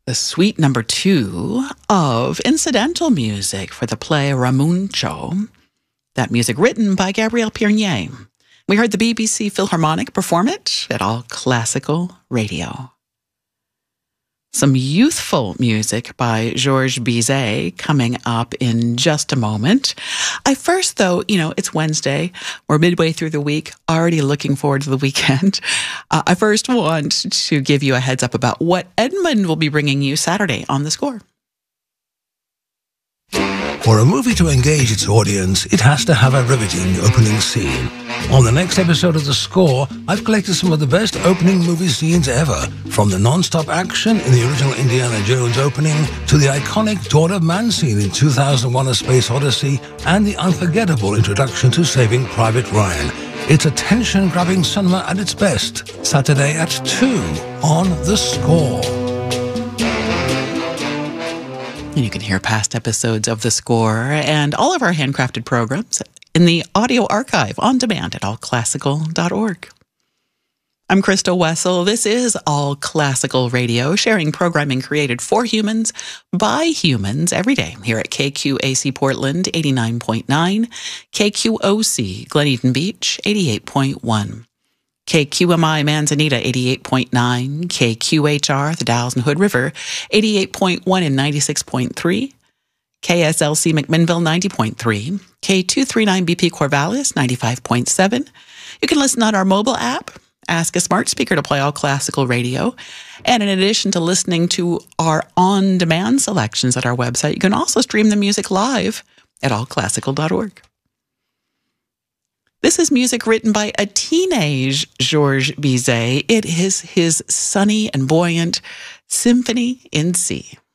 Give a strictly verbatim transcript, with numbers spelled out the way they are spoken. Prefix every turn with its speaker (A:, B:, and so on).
A: the suite number two of incidental music for the play Ramuncio. That music written by Gabriel Piernier. We heard the B B C Philharmonic perform it at All Classical Radio. Some youthful music by Georges Bizet coming up in just a moment. I first, though, you know, it's Wednesday. We're midway through the week, already looking forward to the weekend. Uh, I first want to give you a heads up about what Edmund will be bringing you Saturday on The Score.
B: For a movie to engage its audience, it has to have a riveting opening scene. On the next episode of The Score, I've collected some of the best opening movie scenes ever, from the non-stop action in the original Indiana Jones opening to the iconic Dawn of Man scene in two thousand one: A Space Odyssey and the unforgettable introduction to Saving Private Ryan. It's attention-grabbing cinema at its best. Saturday at two on The Score.
A: And you can hear past episodes of The Score and all of our handcrafted programs in the audio archive on demand at all classical dot org. I'm Crystal Wessel. This is All Classical Radio, sharing programming created for humans by humans every day here at K Q A C Portland eighty-nine point nine, K Q O C Glen Eden Beach eighty-eight point one. K Q M I Manzanita eighty-eight point nine, K Q H R the Dalles and Hood River eighty-eight point one and ninety-six point three, K S L C McMinnville ninety point three, K two thirty-nine B P Corvallis ninety-five point seven. You can listen on our mobile app, ask a smart speaker to play All Classical Radio, and in addition to listening to our on-demand selections at our website, you can also stream the music live at all classical dot org. This is music written by a teenage Georges Bizet. It is his sunny and buoyant Symphony in C.